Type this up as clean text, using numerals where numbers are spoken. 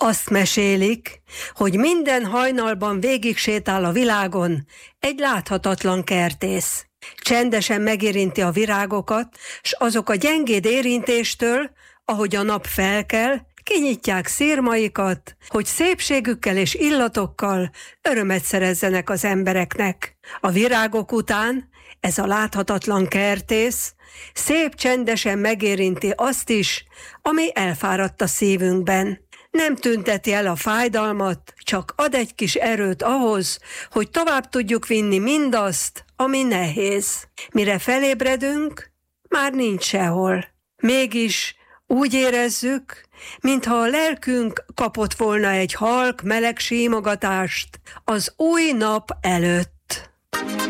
Azt mesélik, hogy minden hajnalban végig sétál a világon egy láthatatlan kertész. Csendesen megérinti a virágokat, s azok a gyengéd érintéstől, ahogy a nap felkel, kinyitják szirmaikat, hogy szépségükkel és illatokkal örömet szerezzenek az embereknek. A virágok után ez a láthatatlan kertész szép csendesen megérinti azt is, ami elfáradt a szívünkben. Nem tünteti el a fájdalmat, csak ad egy kis erőt ahhoz, hogy tovább tudjuk vinni mindazt, ami nehéz. Mire felébredünk, már nincs sehol. Mégis úgy érezzük, mintha a lelkünk kapott volna egy halk meleg símogatást az új nap előtt.